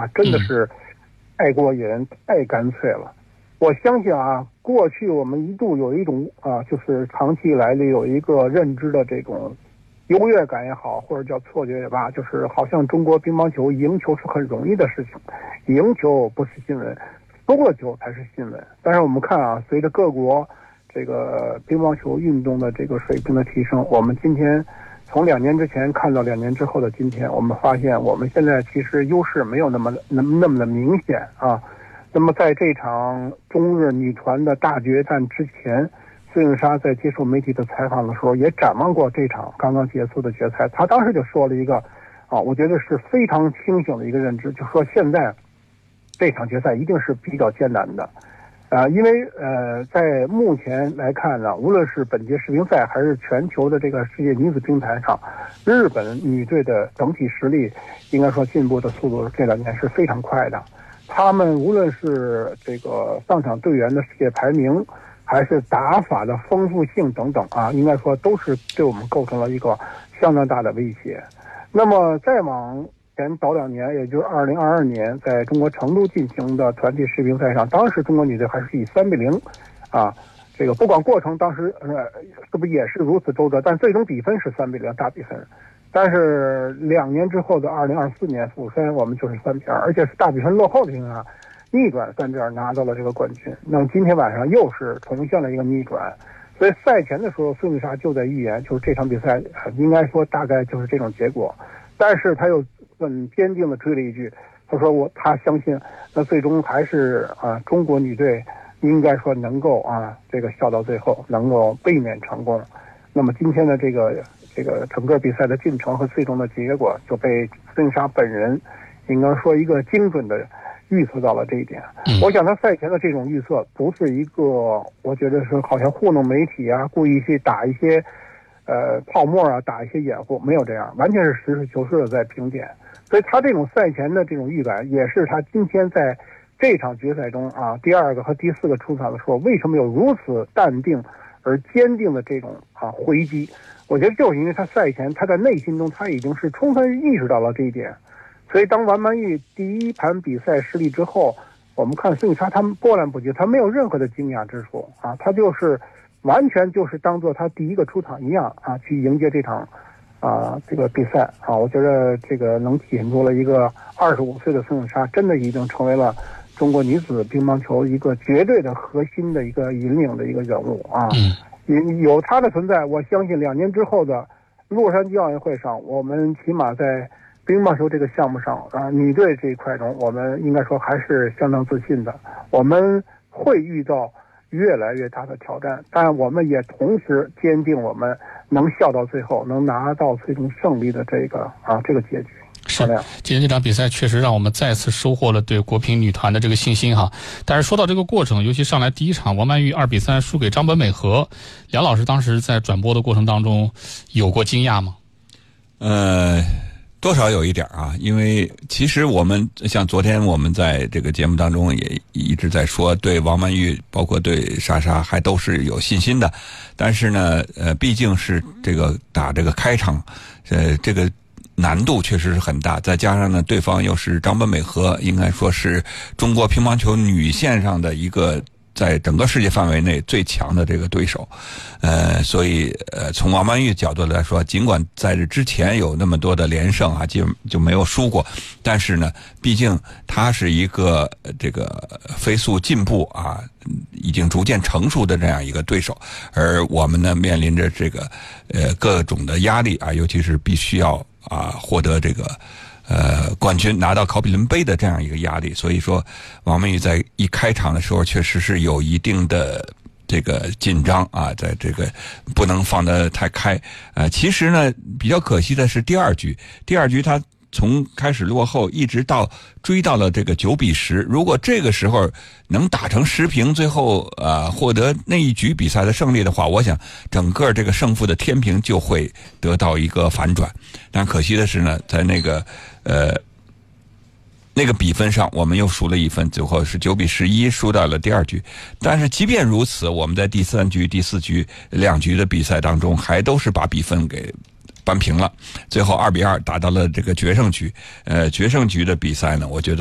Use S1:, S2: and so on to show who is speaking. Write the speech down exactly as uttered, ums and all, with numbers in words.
S1: 啊，真的是太过瘾、太干脆了。我相信啊，过去我们一度有一种啊，就是长期以来的有一个认知的这种优越感也好，或者叫错觉也罢，就是好像中国乒乓球赢球是很容易的事情，赢球不是新闻，输了球才是新闻。但是我们看啊，随着各国这个乒乓球运动的这个水平的提升，我们今天从两年之前看到两年之后的今天，我们发现我们现在其实优势没有那么那么那么的明显啊。那么在这场中日女团的大决战之前，孙颖莎在接受媒体的采访的时候也展望过这场刚刚结束的决赛，她当时就说了一个啊，我觉得是非常清醒的一个认知，就说现在这场决赛一定是比较艰难的。啊，因为呃，在目前来看呢，无论是本届世乒赛还是全球的这个世界女子乒坛上，日本女队的整体实力，应该说进步的速度这两年是非常快的。他们无论是这个上场队员的世界排名，还是打法的丰富性等等啊，应该说都是对我们构成了一个相当大的威胁。那么再往前早两年，也就是二零二二年，在中国成都进行的团体世乒赛上，当时中国女队还是以三比零，啊，这个不管过程当时呃是不是也是如此周折，但最终比分是三比零大比分。但是两年之后的二零二四年釜山，我们就是三比二，而且是大比分落后的情况下，逆转三比二拿到了这个冠军。那么今天晚上又是重现了一个逆转，所以赛前的时候，孙颖莎就在预言，就是这场比赛应该说大概就是这种结果。但是他又很坚定的追了一句，他说我他相信，那最终还是啊中国女队应该说能够啊这个笑到最后，能够卫冕成功。那么今天的这个这个整个比赛的进程和最终的结果就被孙颖莎本人应该说一个精准的预测到了这一点。我想他赛前的这种预测不是一个我觉得是好像糊弄媒体啊，故意去打一些呃泡沫啊，打一些掩护，没有这样，完全是实事求是的在评点。所以他这种赛前的这种预感，也是他今天在这场决赛中啊第二个和第四个出场的时候，为什么有如此淡定而坚定的这种啊回击。我觉得就是因为他赛前他在内心中他已经是充分意识到了这一点，所以当王曼玉第一盘比赛失利之后，我们看孙颖莎他们波澜不惊，他没有任何的惊讶之处啊，他就是完全就是当做他第一个出场一样啊去迎接这场啊这个比赛啊。我觉得这个能体现出了一个二十五岁的孙颖莎真的已经成为了中国女子乒乓球一个绝对的核心的一个引领的一个人物啊。嗯，有她的存在，我相信两年之后的洛杉矶奥运会上，我们起码在乒乓球这个项目上啊，女队这一块中，我们应该说还是相当自信的。我们会遇到越来越大的挑战，但我们也同时坚定我们能笑到最后，能拿到最终胜利的这个啊这个结局。
S2: 是，今天这场比赛确实让我们再次收获了对国乒女团的这个信心哈。但是说到这个过程，尤其上来第一场王曼玉二比三输给张本美和，梁老师当时在转播的过程当中有过惊讶吗？
S3: 呃，多少有一点啊，因为其实我们像昨天我们在这个节目当中也一直在说，对王曼玉包括对莎莎还都是有信心的，但是呢，呃，毕竟是这个打这个开场，呃，这个。难度确实是很大，再加上呢，对方又是张本美和，应该说是中国乒乓球女线上的一个在整个世界范围内最强的这个对手，呃，所以呃，从王曼玉角度来说，尽管在这之前有那么多的连胜啊，就就没有输过，但是呢，毕竟她是一个这个飞速进步啊，已经逐渐成熟的这样一个对手，而我们呢，面临着这个呃各种的压力啊，尤其是必须要啊获得这个。呃，冠军拿到考比伦杯的这样一个压力，所以说王曼玉在一开场的时候确实是有一定的这个紧张啊，在这个不能放得太开。呃，其实呢，比较可惜的是第二局，第二局他从开始落后一直到追到了这个九比十，如果这个时候能打成十平，最后呃获得那一局比赛的胜利的话，我想整个这个胜负的天平就会得到一个反转。但可惜的是呢，在那个呃那个比分上我们又输了一分，最后是九比十一输到了第二局。但是即便如此，我们在第三局第四局两局的比赛当中还都是把比分给扳平了，最后二比二打到了这个决胜局。呃，决胜局的比赛呢，我觉得